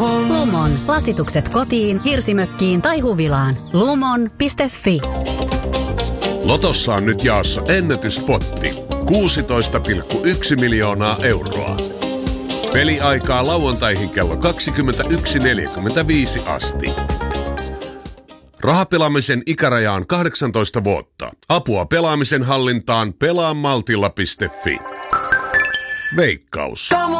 Lumon. Lasitukset kotiin, hirsimökkiin tai huvilaan. Lumon.fi. Lotossa on nyt jaossa ennätyspotti. 16,1 miljoonaa euroa. Peliaikaa lauantaihin kello 21.45 asti. Rahapelaamisen ikäraja on 18 vuotta. Apua pelaamisen hallintaan pelaamaltilla.fi. Veikkaus.